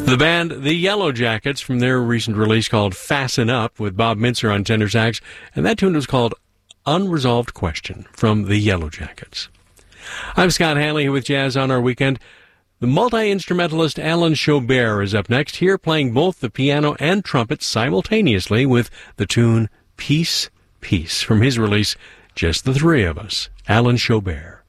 The band The Yellow Jackets from their recent release called Fasten Up with Bob Mintzer on tenor sax, and that tune was called Unresolved Question from The Yellow Jackets. I'm Scott Hanley here with Jazz on Our Weekend. The multi-instrumentalist Alan Chaubert is up next here playing both the piano and trumpet simultaneously with the tune Peace, Peace from his release Just the Three of Us, Alan Chaubert.